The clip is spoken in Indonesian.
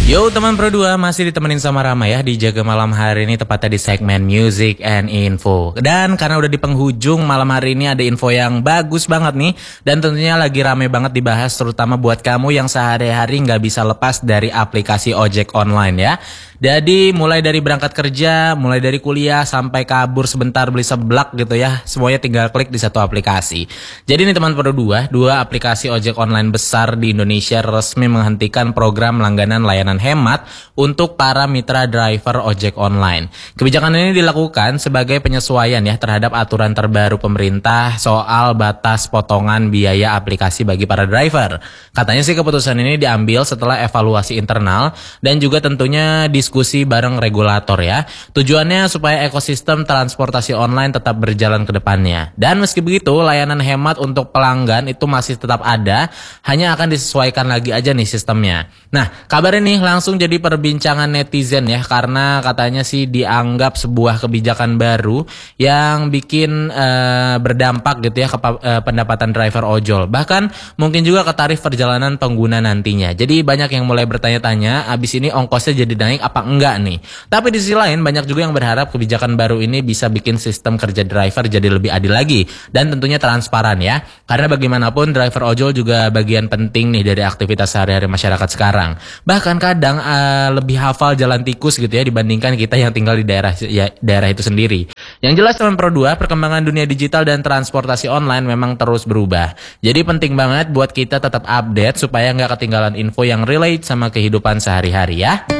Yo teman Pro 2, masih ditemenin sama Rama ya di Jaga Malam hari ini, tepatnya di segmen Music and Info. Dan karena udah di penghujung, malam hari ini ada info yang bagus banget nih. Dan tentunya lagi rame banget dibahas, terutama buat kamu yang sehari-hari gak bisa lepas dari aplikasi ojek online ya. Jadi mulai dari berangkat kerja, mulai dari kuliah, sampai kabur sebentar beli seblak gitu ya, semuanya tinggal klik di satu aplikasi. Jadi nih teman Pro 2, dua aplikasi ojek online besar di Indonesia resmi menghentikan program langganan layanan hemat untuk para mitra driver ojek online. Kebijakan ini dilakukan sebagai penyesuaian ya terhadap aturan terbaru pemerintah soal batas potongan biaya aplikasi bagi para driver. Katanya sih keputusan ini diambil setelah evaluasi internal dan juga tentunya diskusi bareng regulator ya. Tujuannya supaya ekosistem transportasi online tetap berjalan ke depannya. Dan meski begitu, layanan hemat untuk pelanggan itu masih tetap ada, hanya akan disesuaikan lagi aja nih sistemnya. Nah, kabar ini langsung jadi perbincangan netizen ya, karena katanya sih dianggap sebuah kebijakan baru yang bikin berdampak gitu ya ke pendapatan driver ojol. Bahkan mungkin juga ke tarif perjalanan pengguna nantinya. Jadi banyak yang mulai bertanya-tanya, abis ini ongkosnya jadi naik apa enggak nih. Tapi di sisi lain banyak juga yang berharap kebijakan baru ini bisa bikin sistem kerja driver jadi lebih adil lagi dan tentunya transparan ya. Karena bagaimanapun driver ojol juga bagian penting nih dari aktivitas sehari-hari masyarakat sekarang. Bahkan kadang lebih hafal jalan tikus gitu ya dibandingkan kita yang tinggal di daerah itu sendiri. Yang jelas teman Pro 2, perkembangan dunia digital dan transportasi online memang terus berubah. Jadi penting banget buat kita tetap update supaya nggak ketinggalan info yang relate sama kehidupan sehari-hari ya.